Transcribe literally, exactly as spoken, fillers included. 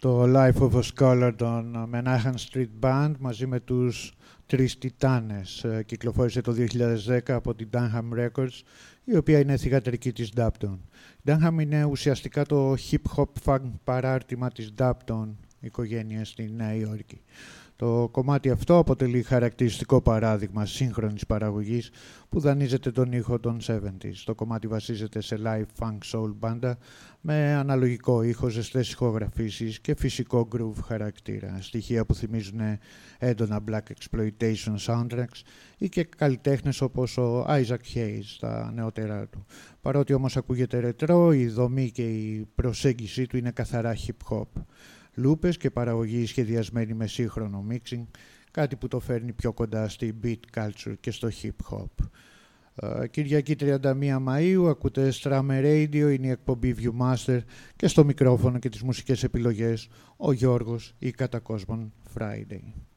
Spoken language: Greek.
το Life of a Scholar των Menahan Street Band μαζί με τους Τρεις Τιτάνες. Κυκλοφόρησε το δύο χιλιάδες δέκα από την Dunham Records, η οποία είναι θυγατρική της Dapton. Η Dunham είναι ουσιαστικά το hip-hop funk παράρτημα της Dapton οικογένειας στη Νέα Υόρκη. Το κομμάτι αυτό αποτελεί χαρακτηριστικό παράδειγμα σύγχρονης παραγωγής που δανείζεται τον ήχο των εβδομήντα. Το κομμάτι βασίζεται σε live funk soul μπάντα με αναλογικό ήχο, ζεστές ηχογραφήσεις και φυσικό groove χαρακτήρα. Στοιχεία που θυμίζουν έντονα black exploitation soundtracks ή και καλλιτέχνες όπως ο Isaac Hayes στα νεότερά του. Παρότι όμως ακούγεται ρετρό, η δομή και η προσέγγιση του είναι καθαρά hip hop. Λούπες και παραγωγή σχεδιασμένη με σύγχρονο mixing, κάτι που το φέρνει πιο κοντά στη beat culture και στο hip hop. Uh, Κυριακή τριάντα μία Μαΐου ακούτε Strammer Radio, είναι η εκπομπή Viewmaster και στο μικρόφωνο και τις μουσικές επιλογές ο Γιώργος ή κατά κόσμον Friday.